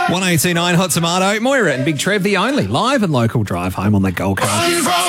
1029 Hot Tomato. Moira and Big Trev, the only live and local drive home on the Gold Coast.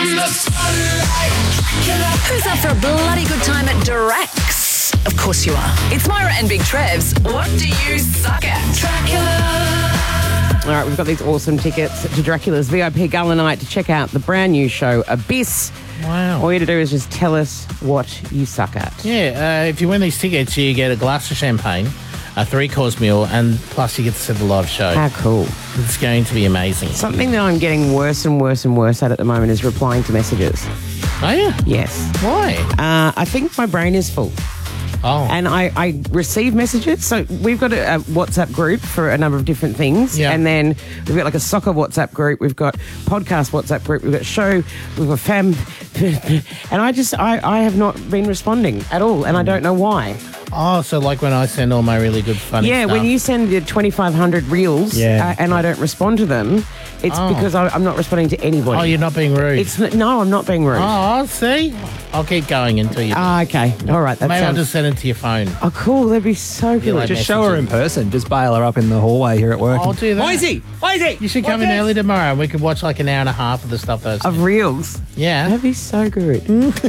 Who's up for a bloody good time at Durax? Of course you are. It's Moira and Big Trev's What Do You Suck At? Dracula. All right, we've got these awesome tickets to Dracula's VIP Gala Night to check out the brand new show, Abyss. Wow. All you have to do is just tell us what you suck at. Yeah, if you win these tickets, you get a glass of champagne, a 3-course meal, and plus you get to see the live show. How cool. It's going to be amazing. Something that I'm getting worse and worse and worse at the moment is replying to messages. Oh, yeah? Yes. Why? I think my brain is full. Oh. And I receive messages. So we've got a WhatsApp group for a number of different things. Yeah. And then we've got like a soccer WhatsApp group. We've got podcast WhatsApp group. We've got show. We've got fam. And I have not been responding at all. And I don't know why. Oh, so like when I send all my really good funny stuff. When you send your 2,500 reels and I don't respond to them, it's because I'm not responding to anybody. Oh, you're not being rude. No, I'm not being rude. Oh, see? I'll keep going until you... Okay. All right. Maybe I'll just send it to your phone. Oh, cool. That'd be so good. like Just show her in person. Just bail her up in the hallway here at work. I'll do that. Moisey! You should come in early tomorrow and we could watch like an hour and a half of the stuff those. Of reels. Yeah. That'd be so good.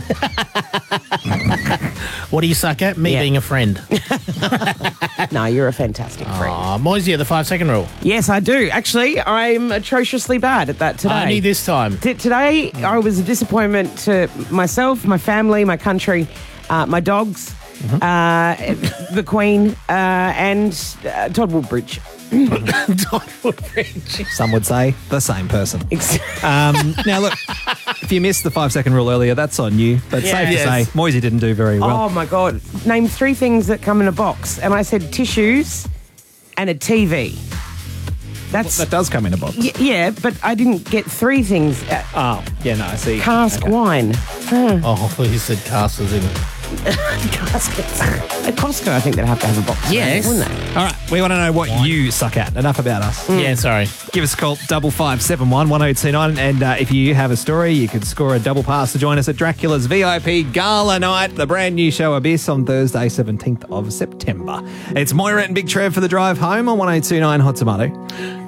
What do you suck at? Me being a friend. No, you're a fantastic friend. Oh, Moisey, the 5-second rule. Yes, I do. Actually, I'm atrociously bad at that today. Only this time. Today, I was a disappointment to myself, my family, my country, my dogs, the Queen, and Todd Woodbridge. Todd Woodbridge. Some would say the same person. Now, look, if you missed the 5-second rule earlier, that's on you. But safe to say, Moisey didn't do very well. Oh, my God. Name 3 things that come in a box. And I said tissues and a TV. That does come in a box. Yeah, but I didn't get 3 things. I see. Cask wine. Oh, you said castles in. Caskets. At Costco, I think they'd have to have a box. Yes. Wouldn't they? All right, we want to know what you suck at. Enough about us. Yeah, sorry. Give us a call, 5571 1029, and if you have a story, you could score a double pass to join us at Dracula's VIP Gala Night, the brand new show Abyss on Thursday, 17th of September. It's Moira and Big Trev for the drive home on 1029 Hot Tomato.